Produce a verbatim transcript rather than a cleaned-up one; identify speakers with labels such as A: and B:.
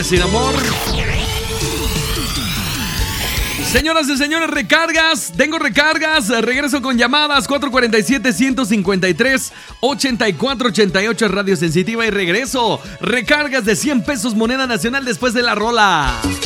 A: Sin amor. Señoras y señores, recargas, tengo recargas, regreso con llamadas cuatro cuatro siete, uno cinco tres, ocho cuatro ocho ocho Radio Sensitiva y regreso, recargas de cien pesos moneda nacional después de la rola.